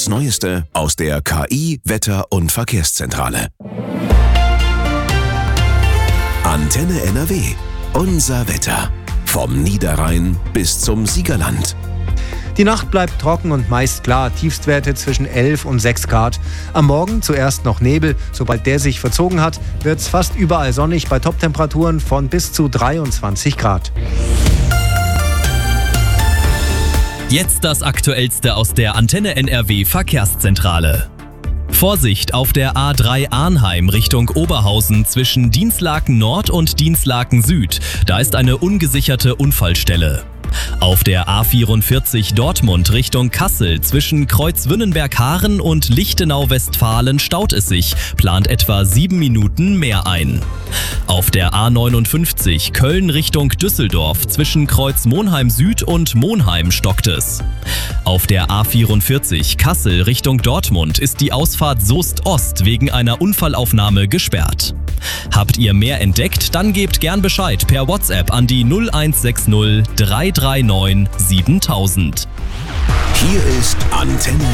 Das Neueste aus der KI, Wetter- und Verkehrszentrale. Antenne NRW. Unser Wetter. Vom Niederrhein bis zum Siegerland. Die Nacht bleibt trocken und meist klar. Tiefstwerte zwischen 11 und 6 Grad. Am Morgen zuerst noch Nebel. Sobald der sich verzogen hat, wird es fast überall sonnig bei Toptemperaturen von bis zu 23 Grad. Jetzt das Aktuellste aus der Antenne NRW Verkehrszentrale. Vorsicht auf der A3 Arnheim Richtung Oberhausen zwischen Dinslaken Nord und Dinslaken Süd. Da ist eine ungesicherte Unfallstelle. Auf der A44 Dortmund Richtung Kassel zwischen Kreuzwünnenberg-Haaren und Lichtenau-Westfalen staut es sich, plant etwa 7 Minuten mehr ein. Auf der A59 Köln Richtung Düsseldorf zwischen Kreuz Monheim Süd und Monheim stockt es. Auf der A44 Kassel Richtung Dortmund ist die Ausfahrt Soest Ost wegen einer Unfallaufnahme gesperrt. Habt ihr mehr entdeckt? Dann gebt gern Bescheid per WhatsApp an die 0160 339 7000. Hier ist Antenne